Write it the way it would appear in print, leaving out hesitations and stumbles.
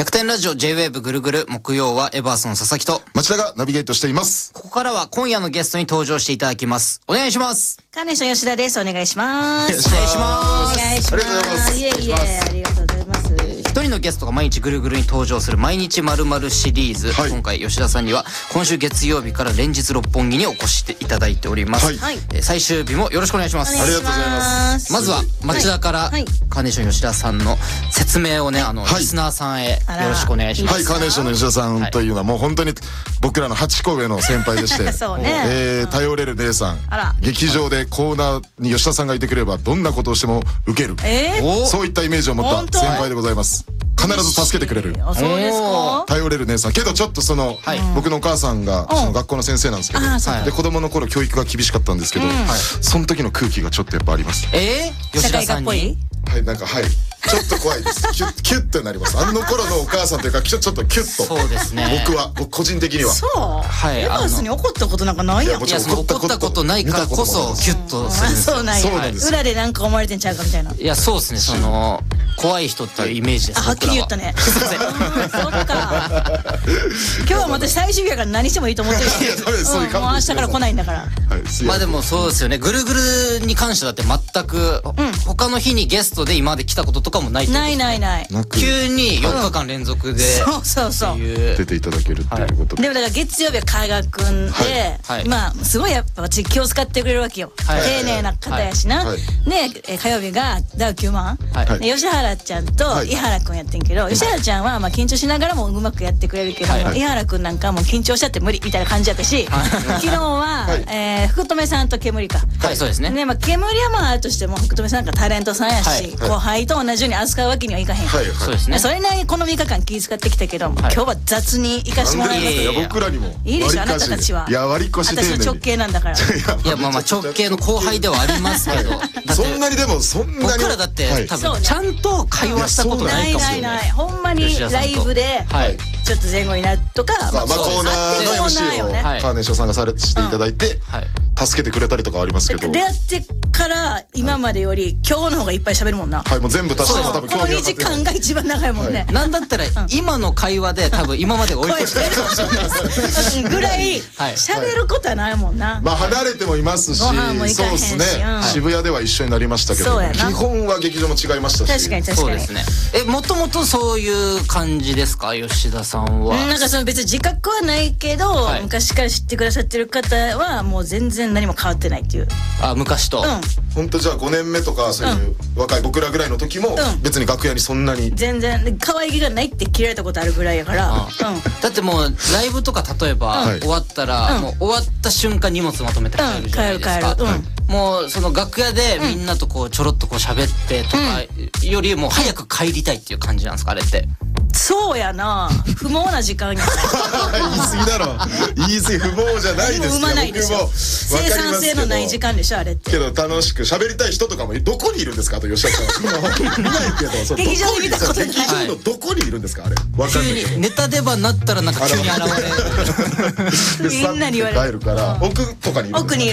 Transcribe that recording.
楽天ラジオ J-Wave ぐるぐる、木曜はエバーソン佐々木と町田がナビゲートしています。 ここからは今夜のゲストに登場していただきます。お願いします。 カーネーション吉田です。お願いします。 お願いします。 お願いします。 ありがとうございます。 いえいえ、ありがとうございます。 一人のゲストが毎日ぐるぐるに登場する毎日〇〇シリーズ、 はい、 今回吉田さんには今週月曜日から連日六本木にお越しいただいております、 はい、 最終日もよろしくお願いします。 ありがとうございます。 まずは町田から、カーネーション吉田さんの説明をね、リスナーさんへよろしくお願いします。 はい、カーネーションの吉田さんというのはもう本当に僕らの8個上の先輩でしてそうね、 頼れる姉さん、劇場でコーナーに吉田さんがいてくればどんなことをしても受ける、そういったイメージを持った先輩でございます。必ず助けてくれる。 そうですか。 頼れる姉さん。けどちょっとその、僕のお母さんがその学校の先生なんですけど、で子供の頃教育が厳しかったんですけど、その時の空気がちょっとやっぱあります。 吉田さんに。 はい、なんかはい。ちょっと怖いです。キュッとなります。あの頃のお母さんというかちょっとキュッと。 そうですね。 僕個人的には。 そう。はい。エバースに怒ったことなんかないやん。 いや、怒ったことないからこそキュッとするんですよ。 そうなんや。裏でなんか思われてんちゃうかみたいな。 いや、そうですね。その怖い人っていうイメージです。 はっきり言ったね。そっか。今日は私最終日やから何してもいいと思ってる。もう明日から来ないんだから。 まあでもそうですよね。ぐるぐるに関してだって全く他の日にゲストで今まで来たこととかもないってことですね。ない。急に4日間連続でそう出ていただけるっていうことで。 でもだから月曜日は加賀くんで、まあすごいやっぱ私気を使ってくれるわけよ。丁寧な方やしな。で火曜日がダウ9万。吉原ちゃんと伊原くんやってんけど、吉原ちゃんはまあ緊張しながらもうまくやってくれるけど、伊原くんなんかもう緊張しちゃって無理みたいな感じだったし、昨日は福留さんと煙か。 はい、そうですね。 でまあ煙はまああるとしても福留さんなんかタレントさんやし、後輩と同じように扱うわけにはいかへん。 そうですね。 それなりにこの3日間気遣ってきたけど、今日は雑に行かしてもらいます。 いや僕らにもいいでしょ、あなたたちは。 いや割り越し丁寧に。 私の直系なんだから。 いやまあ直系の後輩ではありますけど、 そんなにでもそんなに僕らだって多分ちゃんと会話したことないかもしれない。 ほんまにライブでちょっと前後になるとか、 まあコーナーの MC をカーネーションさんがしていただいて助けてくれたりとかありますけど、 出会ってから今までより今日の方がいっぱい喋るもんな。 はい、もう全部足して多分この2時間が一番長いもんね。 なんだったら今の会話で多分今まで追い越してるかもしれないですぐらい喋ることはないもんな。 まあ離れてもいますし、そうですね、渋谷では一緒になりましたけど、基本は劇場も違いましたし。 確かにそうですね。もともとそういう感じですか、吉田さんは。 なんかその別に自覚はないけど、昔から知ってくださってる方はもう全然何も変わってないっていう。 あ、昔と。 本当じゃあ5年目とかそういう若い僕らぐらいの時も別に楽屋にそんなに全然可愛げがないって切られたことあるぐらいやから。 だってもうライブとか例えば終わったらもう終わった瞬間荷物まとめて帰るじゃないですか。もうその楽屋でみんなとこうちょろっとこう喋ってとかよりも早く帰りたいっていう感じなんですか、あれって。 そうやな、不毛な時間に言い過ぎだろ。言い過ぎ、不毛じゃないですよ。 生まないでしょ。生産性のない時間でしょあれって。 けど楽しく喋りたい人とかもどこにいるんですかと吉田さん。見ないけど、 劇場で見たことない。 劇場のどこにいるんですかあれ。わかんないけど。 ネタ出番なったらなんか急に現れる。 みんなに言われる。 帰るから奥とかにいるんですか。